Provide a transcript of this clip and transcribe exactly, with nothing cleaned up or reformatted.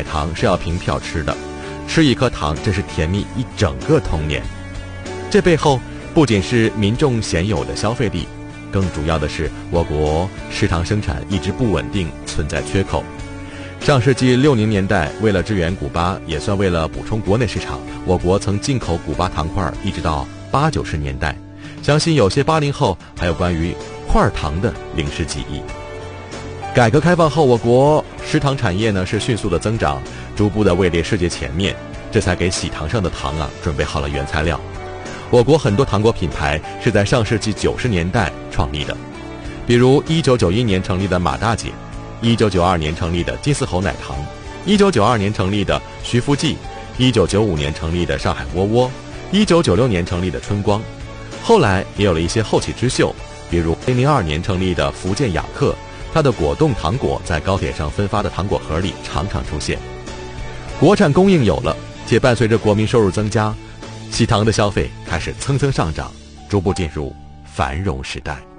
奶糖是要凭票吃的，吃一颗糖真是甜蜜一整个童年。这背后不仅是民众鲜有的消费力，更主要的是我国食糖生产一直不稳定，存在缺口。上世纪六零年代，为了支援古巴，也算为了补充国内市场，我国曾进口古巴糖块，一直到八九十年代。相信有些八零后还有关于块糖的零食记忆。改革开放后，我国食糖产业呢是迅速的增长，逐步的位列世界前面，这才给喜糖上的糖啊准备好了原材料。我国很多糖果品牌是在上世纪九十年代创立的，比如一九九一年成立的马大姐，一九九二年成立的金丝猴奶糖，一九九二年成立的徐福记，一九九五年成立的上海窝窝，一九九六年成立的春光。后来也有了一些后起之秀，比如二零零二年成立的福建雅克，它的果冻糖果在高铁上分发的糖果盒里常常出现。国产供应有了，且伴随着国民收入增加，喜糖的消费开始蹭蹭上涨，逐步进入繁荣时代。